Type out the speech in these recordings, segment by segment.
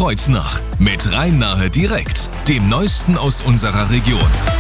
Kreuznach mit Rhein-Nahe direkt, dem Neuesten aus unserer Region.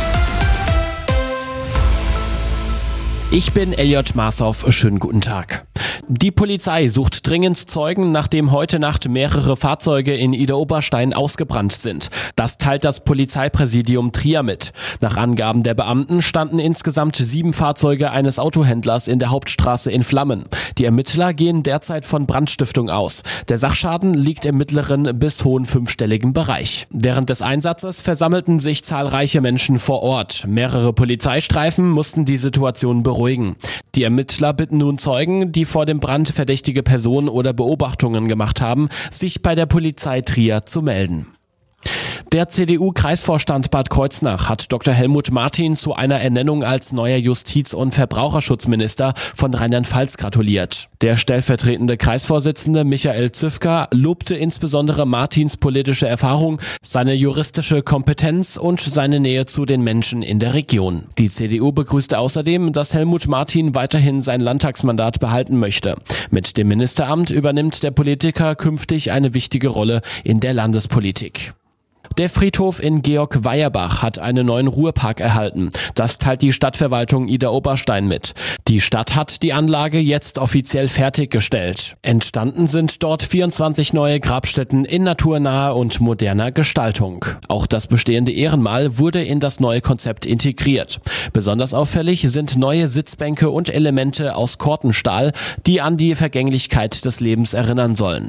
Ich bin Elliot Marshoff, schönen guten Tag. Die Polizei sucht dringend Zeugen, nachdem heute Nacht mehrere Fahrzeuge in Idar-Oberstein ausgebrannt sind. Das teilt das Polizeipräsidium Trier mit. Nach Angaben der Beamten standen insgesamt 7 Fahrzeuge eines Autohändlers in der Hauptstraße in Flammen. Die Ermittler gehen derzeit von Brandstiftung aus. Der Sachschaden liegt im mittleren bis hohen 5-stelligen Bereich. Während des Einsatzes versammelten sich zahlreiche Menschen vor Ort. Mehrere Polizeistreifen mussten die Situation beruhigen. Die Ermittler bitten nun Zeugen, die vor dem Brand verdächtige Personen oder Beobachtungen gemacht haben, sich bei der Polizei Trier zu melden. Der CDU-Kreisvorstand Bad Kreuznach hat Dr. Helmut Martin zu einer Ernennung als neuer Justiz- und Verbraucherschutzminister von Rheinland-Pfalz gratuliert. Der stellvertretende Kreisvorsitzende Michael Züfker lobte insbesondere Martins politische Erfahrung, seine juristische Kompetenz und seine Nähe zu den Menschen in der Region. Die CDU begrüßte außerdem, dass Helmut Martin weiterhin sein Landtagsmandat behalten möchte. Mit dem Ministeramt übernimmt der Politiker künftig eine wichtige Rolle in der Landespolitik. Der Friedhof in Georg-Weierbach hat einen neuen Ruhepark erhalten. Das teilt die Stadtverwaltung Idar-Oberstein mit. Die Stadt hat die Anlage jetzt offiziell fertiggestellt. Entstanden sind dort 24 neue Grabstätten in naturnaher und moderner Gestaltung. Auch das bestehende Ehrenmal wurde in das neue Konzept integriert. Besonders auffällig sind neue Sitzbänke und Elemente aus Kortenstahl, die an die Vergänglichkeit des Lebens erinnern sollen.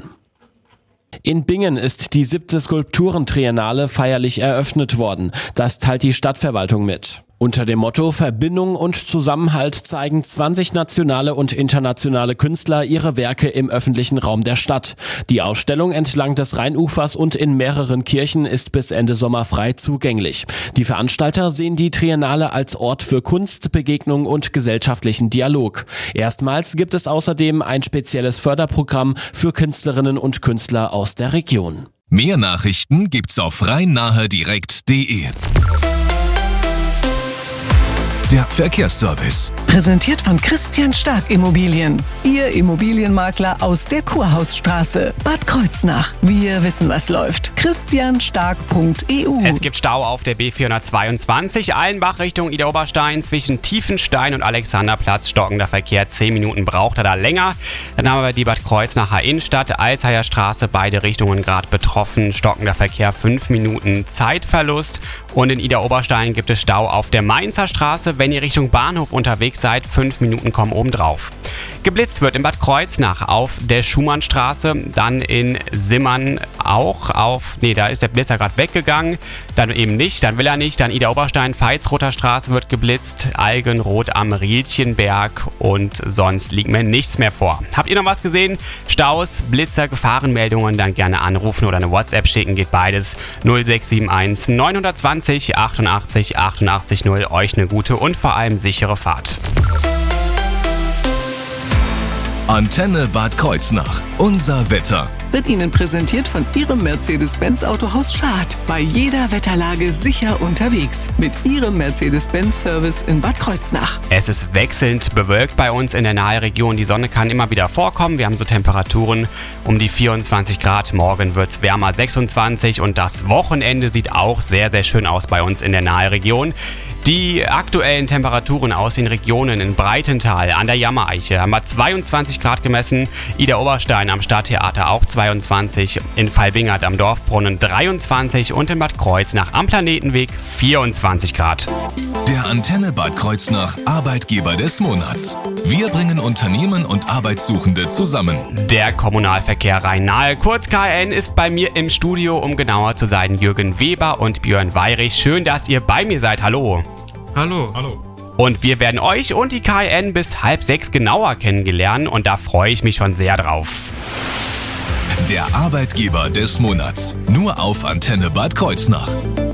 In Bingen ist die 7. Skulpturentriennale feierlich eröffnet worden. Das teilt die Stadtverwaltung mit. Unter dem Motto Verbindung und Zusammenhalt zeigen 20 nationale und internationale Künstler ihre Werke im öffentlichen Raum der Stadt. Die Ausstellung entlang des Rheinufers und in mehreren Kirchen ist bis Ende Sommer frei zugänglich. Die Veranstalter sehen die Triennale als Ort für Kunst, Begegnung und gesellschaftlichen Dialog. Erstmals gibt es außerdem ein spezielles Förderprogramm für Künstlerinnen und Künstler aus der Region. Mehr Nachrichten gibt's auf rhein-nahe-direkt.de. Der Verkehrsservice. Präsentiert von Christian Stark Immobilien. Ihr Immobilienmakler aus der Kurhausstraße, Bad Kreuznach. Wir wissen, was läuft. christianstark.eu. Es gibt Stau auf der B422 Allenbach Richtung Idar-Oberstein zwischen Tiefenstein und Alexanderplatz. Stockender Verkehr, 10 Minuten braucht er da länger. Dann haben wir die Bad Kreuznacher Innenstadt, Alzheimer Straße, beide Richtungen gerade betroffen. Stockender Verkehr, 5 Minuten Zeitverlust. Und in Idar-Oberstein gibt es Stau auf der Mainzer Straße. Wenn ihr Richtung Bahnhof unterwegs seid, 5 Minuten kommen obendrauf. Geblitzt wird in Bad Kreuznach auf der Schumannstraße, dann in Simmern auch da ist der Blitzer gerade weggegangen, dann eben nicht, dann will er nicht, dann Idar-Oberstein, Veitsroter Straße wird geblitzt, Algenroth am Rielchenberg und sonst liegt mir nichts mehr vor. Habt ihr noch was gesehen? Staus, Blitzer, Gefahrenmeldungen, dann gerne anrufen oder eine WhatsApp schicken, geht beides 0671 920 88 88 0. Euch eine gute und vor allem sichere Fahrt. Antenne Bad Kreuznach. Unser Wetter. Wird Ihnen präsentiert von Ihrem Mercedes-Benz Autohaus Schad. Bei jeder Wetterlage sicher unterwegs. Mit Ihrem Mercedes-Benz-Service in Bad Kreuznach. Es ist wechselnd bewölkt bei uns in der Naheregion. Die Sonne kann immer wieder vorkommen. Wir haben so Temperaturen um die 24 Grad. Morgen wird es wärmer, 26. Und das Wochenende sieht auch sehr, sehr schön aus bei uns in der Naheregion. Die aktuellen Temperaturen aus den Regionen in Breitental, an der Jammereiche haben wir 22 Grad gemessen, Idar-Oberstein am Stadttheater auch 22, in Fallbingert am Dorfbrunnen 23 und in Bad Kreuznach am Planetenweg 24 Grad. Der Antenne Bad Kreuznach Arbeitgeber des Monats. Wir bringen Unternehmen und Arbeitssuchende zusammen. Der Kommunalverkehr Rhein-Nahe, kurz KN, ist bei mir im Studio, um genauer zu sein, Jürgen Weber und Björn Weirich. Schön, dass ihr bei mir seid. Hallo. Hallo. Hallo. Und wir werden euch und die KN bis 5:30 genauer kennengelernt und da freue ich mich schon sehr drauf. Der Arbeitgeber des Monats. Nur auf Antenne Bad Kreuznach.